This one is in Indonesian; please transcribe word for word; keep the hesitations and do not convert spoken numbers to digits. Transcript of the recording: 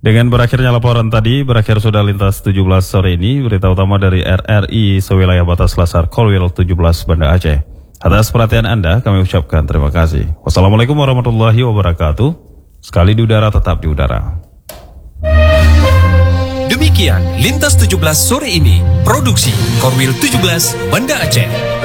Dengan berakhirnya laporan tadi, berakhir sudah lintas tujuh belas sore ini, berita utama dari R R I sewilayah batas Lasar Kolwil tujuh belas Banda Aceh. Atas perhatian Anda, kami ucapkan terima kasih. Wassalamualaikum warahmatullahi wabarakatuh. Sekali di udara, tetap di udara. Demikian Lintas tujuh belas sore ini, produksi Korwil tujuh belas Banda Aceh.